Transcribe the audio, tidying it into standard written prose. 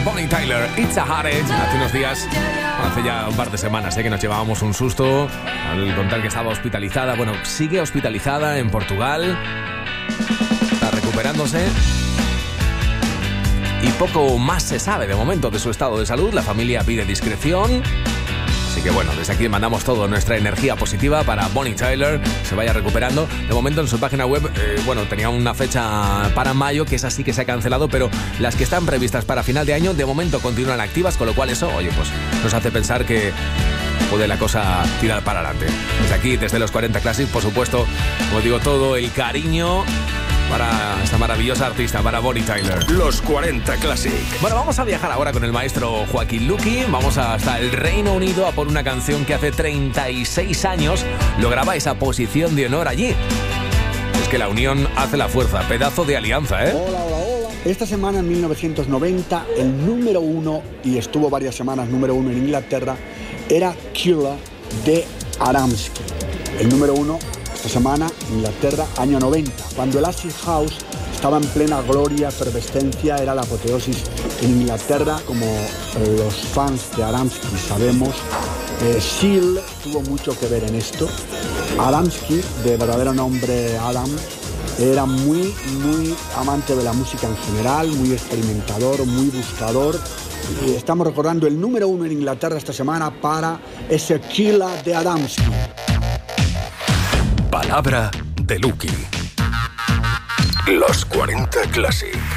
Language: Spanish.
Bonnie Tyler, It's a Heartache. Hace unos días, hace ya un par de semanas, que nos llevábamos un susto al contar que estaba hospitalizada. Bueno, sigue hospitalizada en Portugal, está recuperándose y poco más se sabe de momento de su estado de salud. La familia pide discreción. Así que bueno, desde aquí mandamos toda nuestra energía positiva para Bonnie Tyler, que se vaya recuperando. De momento en su página web, tenía una fecha para mayo, que es así que se ha cancelado, pero las que están previstas para final de año, de momento continúan activas, con lo cual eso, pues nos hace pensar que puede la cosa tirar para adelante. Desde aquí, desde los 40 Classic, por supuesto, como digo, todo el cariño para esta maravillosa artista, para Bonnie Tyler. Los 40 Classic. Bueno, vamos a viajar ahora con el maestro Joaquín Luqui. Vamos hasta el Reino Unido a por una canción que hace 36 años lograba esa posición de honor allí. Es que la unión hace la fuerza. Pedazo de alianza, ¿eh? Hola. Esta semana, en 1990, el número uno, y estuvo varias semanas número uno en Inglaterra, era Killer de Adamski. El número uno esta semana, Inglaterra, año 90, cuando el acid house estaba en plena gloria, efervescencia, era la apoteosis en Inglaterra, como los fans de Adamski sabemos. Seal tuvo mucho que ver en esto. Adamski, de verdadero nombre Adam, era muy amante de la música en general, muy experimentador, muy buscador. Y estamos recordando el número uno en Inglaterra esta semana para ese Killer de Adamski. Palabra de Luqui. Los 40 Classic.